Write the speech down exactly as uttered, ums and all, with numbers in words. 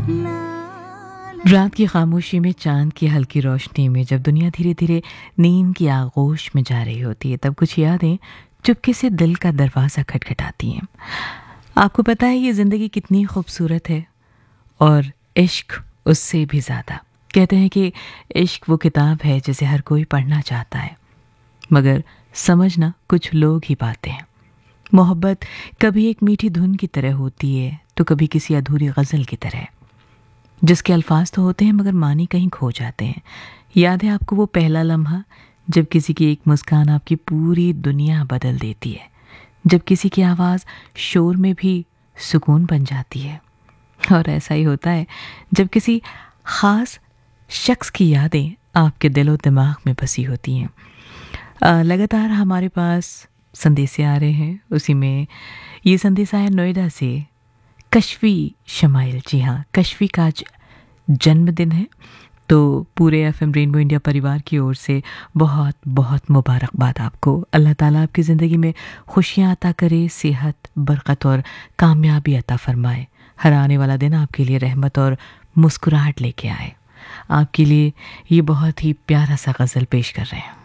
रात की खामोशी में, चांद की हल्की रोशनी में, जब दुनिया धीरे धीरे नींद की आगोश में जा रही होती है, तब कुछ यादें चुपके से दिल का दरवाज़ा खटखटाती हैं। आपको पता है ये ज़िंदगी कितनी खूबसूरत है, और इश्क उससे भी ज़्यादा। कहते हैं कि इश्क वो किताब है जिसे हर कोई पढ़ना चाहता है, मगर समझना कुछ लोग ही पाते हैं। मोहब्बत कभी एक मीठी धुन की तरह होती है, तो कभी किसी अधूरी गज़ल की तरह, जिसके अल्फाज तो होते हैं मगर मानी कहीं खो जाते हैं। याद है आपको वो पहला लम्हा जब किसी की एक मुस्कान आपकी पूरी दुनिया बदल देती है, जब किसी की आवाज़ शोर में भी सुकून बन जाती है। और ऐसा ही होता है जब किसी ख़ास शख्स की यादें आपके दिलो दिमाग में बसी होती हैं। अ, लगातार हमारे पास संदेशे आ रहे हैं, उसी में ये संदेश आया नोएडा से, कश्फी शमाइल। जी हाँ, कश्फी का आज जन्मदिन है, तो पूरे एफ एम रेनबो इंडिया परिवार की ओर से बहुत बहुत मुबारकबाद आपको। अल्लाह ताला आपकी ज़िंदगी में खुशियाँ अता करे, सेहत, बरकत और कामयाबी अता फरमाए। हर आने वाला दिन आपके लिए रहमत और मुस्कुराहट लेके आए। आपके लिए ये बहुत ही प्यारा सा गज़ल पेश कर रहे हैं।